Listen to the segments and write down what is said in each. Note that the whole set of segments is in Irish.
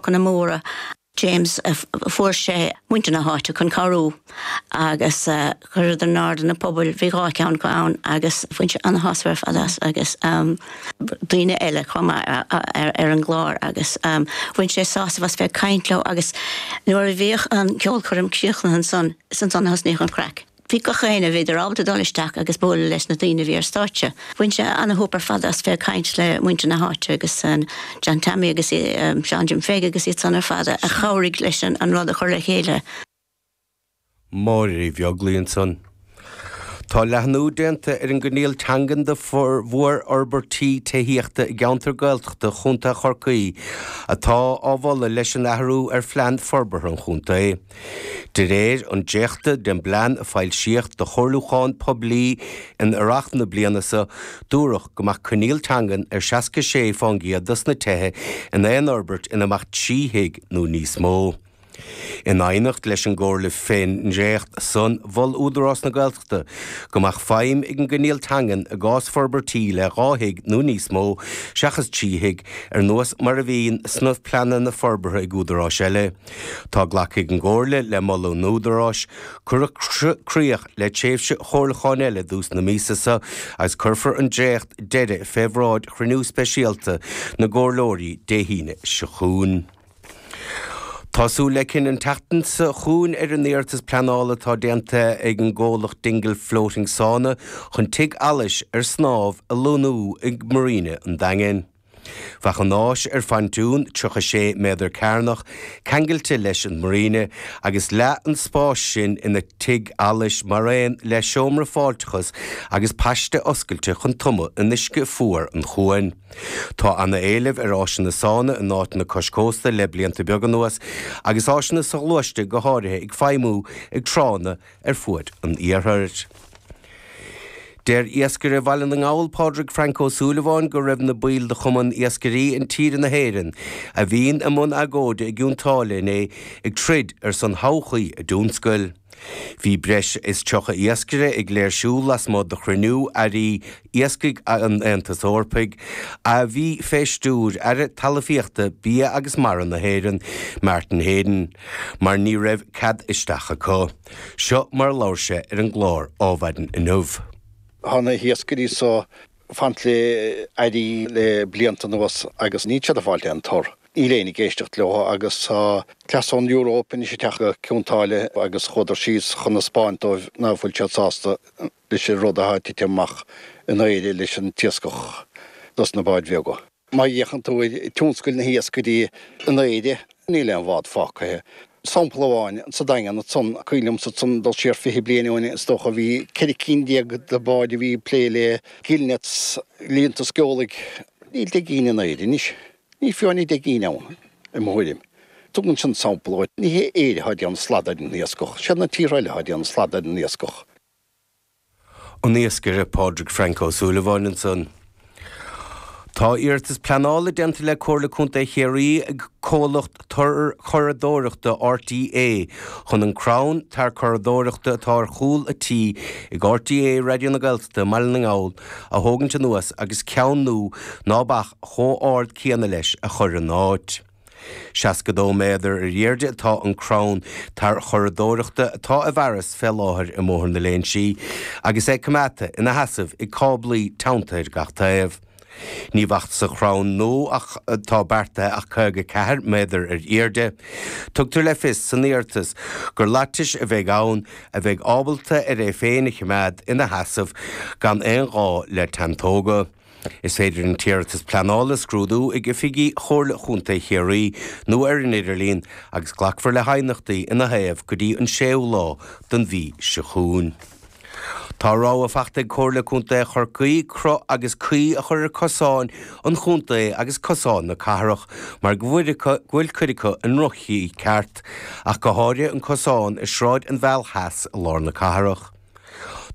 Locan na Móra James fuair sé muinte na háite chun carú agus chuir den náda na pobl bhí gá ceann go ann agus fuinte an hasfuir fadas agus daoine eile chuma ar an gláir agus fuint sé sása bhas fé caintló agus nuair a bhíoh an ceol chum cíochan san hasníoch an crack. Bhí go chéine bhí ar ábhta dolisteach agus bóla leis na daoine bhí ar státe. Bhainte anna hópar fadas fé caint le muinte na háte agus John Tammy agus Sean Jim Feige agus iad sanar fada a chairigh leis an rud a chur le chéile. Máirí bheaglíonn son. Tá leathnú déanta ar an gníal teangan de mhuir orbertí taíochta I gceantar gailteachta chunta Chorcaí atá ábhála leis an athrú ar phlean forbar an chunta é. De réir an déachta den blean a fáil siocht de chorlúcháin poblí in arach na blianasa dúrach gomach cníal teangan ar 66 fáingiadas na tuthe in éon orbert in amach tíhiig nó níos mó. In ainacht leis an gcóirla féin ndréacht son bhol údarrás na gailteachta gomach faim ag an gníal teangan a gás forbartí le ráhiig nó níos mó seachas tíhiig ar nuas mar a bhíon snuh pleanna na forbartha ag údarrás eile. Tá ghlach ag an gcóirla le mollú núdarrás críoch le téimhse chorlacháin eile dús na mísasa as curfar an dréacht deire febhráid chruinniú speisialta na gcóirlóirí déhíine se chuún. Tású le cinn an teachtain sa chuún ar an néartas pleanála tá déanta ag an ggólach dingle floating sauna chun tig alais ar snámh a lúnú ag marine an daingin. Fach an náis ar fanún 36 méadar cairnach cangailte leis an marine agus le an spáis sin ina tig alais mar réon le seomra fáiltechas agus paiste oscailte chun tuma in isce fuair an chuain. Tá anna éileh ar áisina sána in áit na coscósta le blianta beag an nuas agus áisina sa luiste go háirithe ag feimú ag trána ar fuad an iarthairt. Der iascaire bhailean an ngáil Pádraig Franco Súleibháin go raibh na buil de chuman iascarí in tír na héireann a bhíon amon agóide ag gúntála é ag trid ar san háchaí a dúnscoil. Bhí breis is teocha iascaire ag léirsú las mód de chruinniú airí iascaig an Antas Orpaig a bhí féistúr ar talafíochta bí agus mar an na héireann Martin Hayden, mar ní raibh cad isteach acu. Seo mar láirse ar an glár ábhaidin inmh. Hanna hiascarí so fantli airí le blianta nuas agus níte a bháilte an tor. Ilénig géistecht leo agus Clasón Europa is teacha ciúntáile agus chodar síos chun na Spáin dóibh náfuilte sásta leis rud a háiti teach in éidir leis an tiascoch dos na báid bheaga. Má dhéchan tú túnscoil na hiascarí in éidir níle an bhád fácathe. Sampláin sa daingan son cuilum sa son dal sér fi blianaine stocha bhí cericíndiag de báid bhí pléile gilnets líonta scólaigh níl de gíine éidir níos. Ní fiáinní de gíine I mhuilim. Tugann sin sampláid ní hé éidir haidí an sladad in níoscoch. Sead na tíráile haidí an sladad in níoscoch. An níoscaire Pádraig Franco Súleibháin son. Tá iartas pleanála déanta le cóirla chunta chéirí ag cólacht choradóireachta RTA chun an crán tar choradóireachta tar chúl atí ag RTA Radio na Gailteachta Maill na Ngáil a thógann te nuas agus ceannú nábach chó ard céanna leis a chur an áit. 62 méadar ar dhéirde atá an crán tar choradóireachta atá a bhearas fé láthair I móthar na léon si agus é cumata ina hasamh I cáblaí towntair gach taobh. Ní bhacht sa chrán nó ach tá berta ach chuige 4 méadar ar dhéirde. Tugtar le fis san íartas gur láitis a bheith ann a bheith ábalta ar é féin chimead ina hasamh gan éon gá le tantóga. Is féidir an tíartas pleanála scrúdú ag ifigí chóirla chunta chéirí nó ar an Idirlín agus ghlachfar le hainachtaí ina thaobh go dtí an séú lá don bhí se chuún. Tá rá a fachta cóirla chunta Chorcaí cro agus cuí a chur cosáin an chunta agus cosáin na cathrach mar ghfuil cuiricha an rochií ceart ach go háire an cosáin is sráid an bhealthas a lár na cathrach.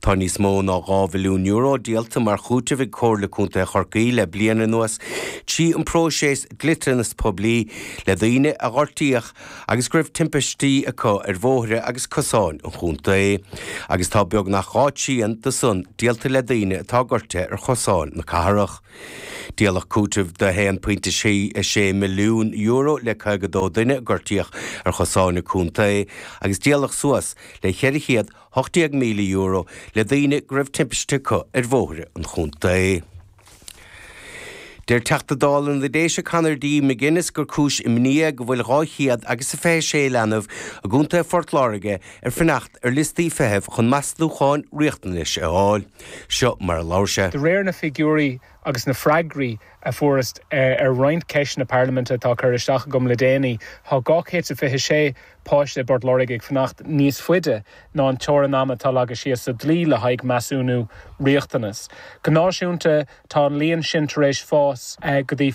Tá níos mó ná €2 milliún díalta mar chúte bhí cóirla chunta Chorcaí le bliana nuas tí an próséis glitrenas poblí le daoine a ghortíoch agus gribh timpistí acu bhóthre agus cosáin an chunta é. Agus tá beag nach gátííon de sun díalta le daoine atá gorte chosáin na carach. Díalach cútah de €1.6 milliún le cagadó duine gortíoch chosáinna chunta é, agus díalach suas le cheirichéad €80 milliún le daoine gribh timpiste acu bhóthre an chunta é. Deir teachtadálan de déise Conardí McGuinness gur cúis imní go bhfuil ráchiad agus sa fé sé lenamh a gúnta Fort Láirge fannacht listí fehebh chun meastlúcháin riachtanis áil. Seo mar láirse. De réir na figúrí agus na freagraí a fuarst roiint ceis na Parliament atá chuir isteach gom le déanaí, tá gachéit a fiche sé páiste Bord Láirge ag fannacht níos fuide ná an teoranam atá agus sios sa dlí le haig measúnú riachtanas. Gnáisiúnta tá an líon sin tar éis fás go dtí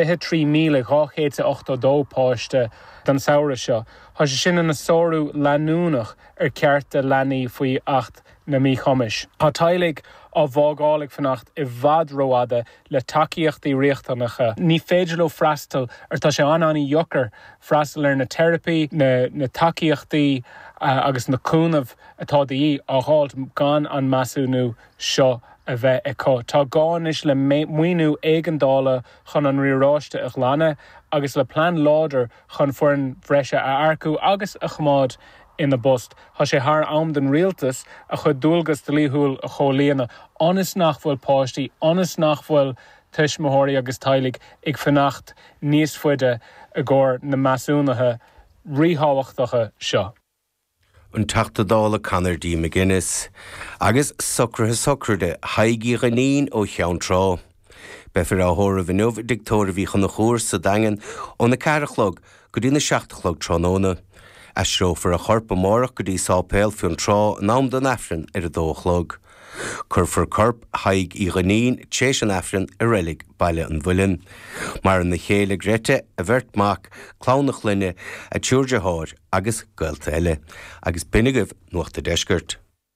23,882 páiste den saoire seo. Tá sé sin na sóú leanúnach cearta leanaí faoi 8 na mí chomis. Tá tailig á bhágálaigh fannacht I bhad roiada le takeíochtaí riachtanacha. Ní féidir le freastal tá sé aní jochar freastal ar na therapy, na takeíochtaí agus na cúnamh atá daí á gháilt gan an measúnú seo a bheith acu. Tá gáis le muoinú éigeandála chun an riráiste a chlána agus le plan láidir chun fuair bhreise a arcú agus a chmád ina bust. Tá sé thar am den rialtas a chud dúlgas de líthúil a cholíana. Anas nach bhfuil páistí, anas nach bhfuil tuismothirí agus tailig ag fannacht níos fuide a gcóir na measúnathe ríthhabhachtacha seo. An teachtadála Conardí McGuinness agus socrthe haigí ghanín ó cheantrá. Befir áthóra bhíomh dictóra bhí chun na chóir sa dagan ó na carachlog go dtí na 16chlog tróna. Asrófar a chorpa mórach go dtí sápéil fion trá nám don afran ar a dóchlog. Curfar corp haig I ghanín tééis an afran a rélig baile an bhuilin. Mar an na chéile grete a bhirirtmach clánach linne a túirde háir agus gailta eile, agus binigah nuachta deisgurt.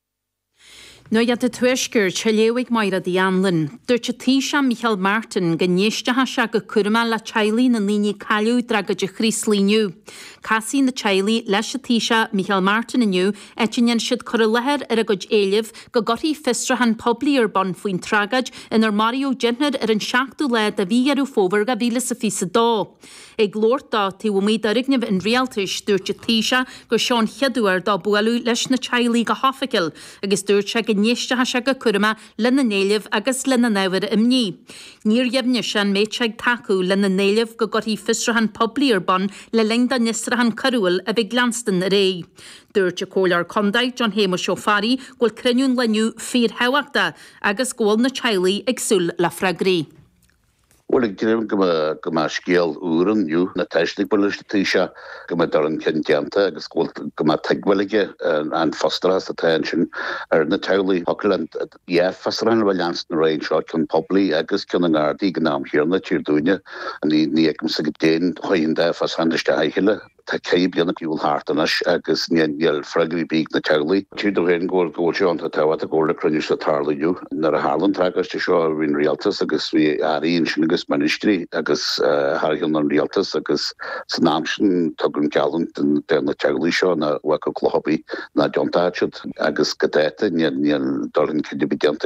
No iad de tuisgur teléigh mair a dhéanlinn. Dúirt tíise Michael Martin gnéistethe se go curma le teilí na líní caiú dragad de chríslíniu. Casí na teilí leis tíise Michael Martin iniu etinin siad chur lethir ar a god éileh go gotí fistrahan poblí ar bon faoin tragad inar Mario Gentner ar an 7ú le a bhíarú fóver go bhíle sa fisa dá. Ag glórtá tí bhmid a rigneh in réaltais dúirt tíise go seán cheadúar dá bualú leis na teilí go hafacail agus dúirt se gnéistethe se go curma lena néileh agus lena nehar imní. Níor jebne sin méidseag taú lena néileh go gotí fistrahan poblí ar bon le lengda nisrahan carúil a bheith glanstan a ré. Dúirt a cólar condaid John Hamish O'Farry ghfuil cruniún leniu fír heachta agus ghfuil na teilí agsúil le freagraí. Wel, ik dreef gema sgeel uren nu na teistig beluste tisha gema dar an kentianta agus gema tegwelige an fosteras attention na tauli hockland fastran valans na range kan pobli agus kun an ardi gnam hier na tjerdunje an ni ekum sigdeen hoinde fasthandeste heichele Tá céib bíanana bhúil hátanas agus níl freagaí bíag na teaglaí. Tíidir héin ggóil an tá táhad a ggóla cruniú sa tarlaú nar a hálan agus te seo bhín rialtas agus bhí aíonn sin agus ministrí agus thgan an rialtas agus san náam sin tugann cealann den na teaglaí seo na bhaca chlóhaí na deontáid agus godéite níl dolann cidibidianta.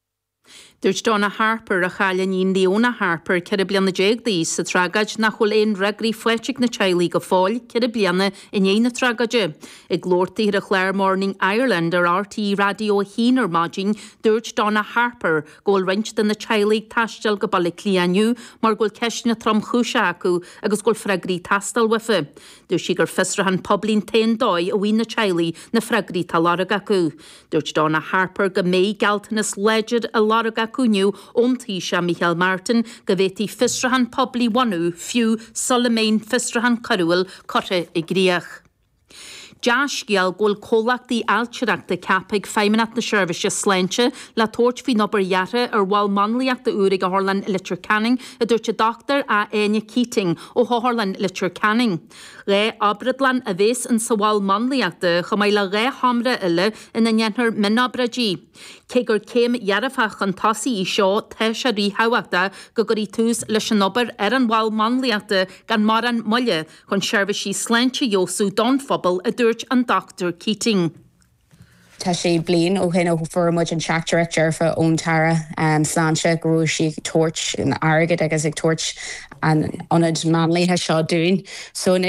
Dúirt Donna Harper a chaalanín Leona Harper ceir blianna déagdaí sa tragaid nach chul éon regraí foiitigh na teilí go fáil ceir blianna in éana tragaide. I glórtaí a chléir Morning Ireland ar RT radio hínar mágin dúirt Donna Harper ggóil rint den na teilí taistil go balla clíaniu mar ggóil ceisna trom chúise acu agus ggóil freagraí tastal wife. Dúirt si gur fistrahan poblín 10 dói a bhí na teilí na freagraí tá larag acu. Dúirt Donna Harper go mé galtanas legid a larag cúniu óntíise Michael Martin go bhétí fistrahan poblí wanú fiú Solomon fistrahan carúil cote I gríach. Deascial ggóil cólachtaí alteachta capig féimeanat na seirbhíse sléinte le tóirt fhí nobarhearra ar bháil manlaíochta úraigh a Harlan Litter Canning a dúirte doctor a Anya Keating ó Harlan Litter Canning. Ré abradlan a bhés an sa bháil manlaíochta go mbeidh le ré hamra ile ina ngeantar minabradí. Cé gur céim dhearafach an tasaí seo teis a ríthhaachta go gurí tús leis an nobar ar an bháil manlaíochta gan mar an mulle chun seirbhísí sléinte Jósú don phobal a dúirt an Dr. Keating. Tá sé blian ó hin ó formid an seachtarachtar fa óntara sláinte grú sí torch in agad agus ag torch an onad manlaithe seo dún. So